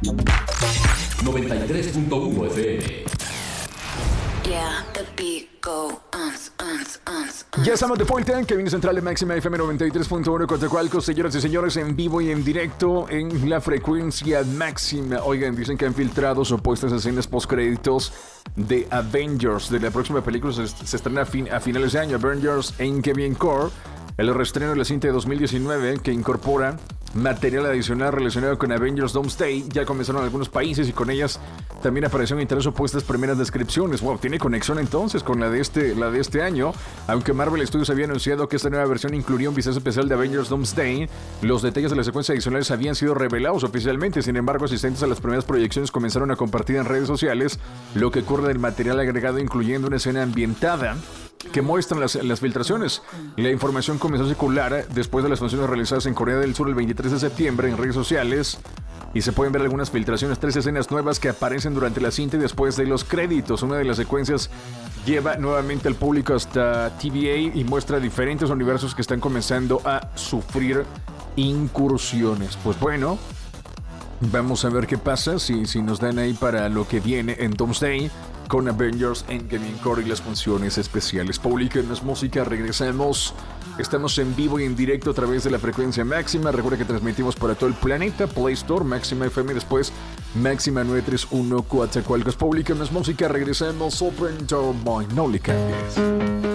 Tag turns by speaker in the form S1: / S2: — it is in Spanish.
S1: 93.1 FM.
S2: Yeah, the beat go
S3: Ya estamos de vuelta en Cabina Central de Máxima FM 93.1 Coatzacoalcos, señoras y señores, en vivo y en directo en la frecuencia máxima. Oigan, dicen que han filtrado supuestas escenas postcréditos de Avengers, de la próxima película. Se estrena a finales de año, Avengers Endgame Core, el reestreno de la cinta de 2019 que incorpora material adicional relacionado con Avengers Doomsday. Ya comenzaron algunos países y con ellas también aparecieron en tres supuestas primeras descripciones. Wow, tiene conexión entonces con la de este año. Aunque Marvel Studios había anunciado que esta nueva versión incluiría un vistazo especial de Avengers Doomsday, los detalles de la secuencia adicionales habían sido revelados oficialmente. Sin embargo, asistentes a las primeras proyecciones comenzaron a compartir en redes sociales lo que ocurre del material agregado, incluyendo una escena ambientada que muestran las filtraciones. La información comenzó a circular después de las funciones realizadas en Corea del Sur el 23 de septiembre en redes sociales, y se pueden ver algunas filtraciones, 3 escenas nuevas que aparecen durante la cinta y después de los créditos. Una de las secuencias lleva nuevamente al público hasta TVA y muestra diferentes universos que están comenzando a sufrir incursiones. Pues bueno, vamos a ver qué pasa, si nos dan ahí para lo que viene en Doomsday con Avengers Endgame Core y las funciones especiales. Publiquenos música, regresamos. Estamos en vivo y en directo a través de la frecuencia máxima. Recuerda que transmitimos para todo el planeta. Play Store, Máxima FM, después Máxima 931 Coatzacoalcos. Publiquenos música, regresamos. Open your mind, no le cambies.